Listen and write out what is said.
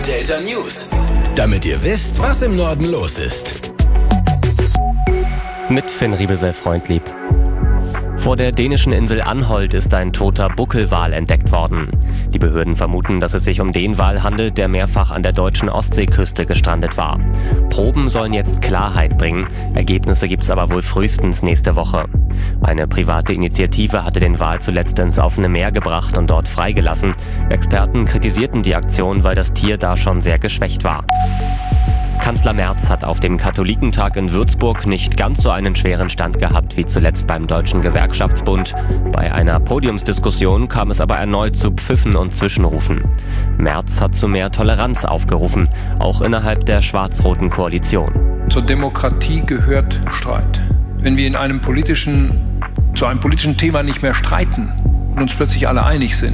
Delta News. Damit ihr wisst, was im Norden los ist. Mit Finn Riebesell-Freundlieb. Vor der dänischen Insel Anholt ist ein toter Buckelwal entdeckt worden. Die Behörden vermuten, dass es sich um den Wal handelt, der mehrfach an der deutschen Ostseeküste gestrandet war. Proben sollen jetzt Klarheit bringen. Ergebnisse gibt's aber wohl frühestens nächste Woche. Eine private Initiative hatte den Wal zuletzt ins offene Meer gebracht und dort freigelassen. Experten kritisierten die Aktion, weil das Tier da schon sehr geschwächt war. Kanzler Merz hat auf dem Katholikentag in Würzburg nicht ganz so einen schweren Stand gehabt wie zuletzt beim Deutschen Gewerkschaftsbund. Bei einer Podiumsdiskussion kam es aber erneut zu Pfiffen und Zwischenrufen. Merz hat zu mehr Toleranz aufgerufen, auch innerhalb der schwarz-roten Koalition. Zur Demokratie gehört Streit. Wenn wir zu einem politischen Thema nicht mehr streiten und uns plötzlich alle einig sind,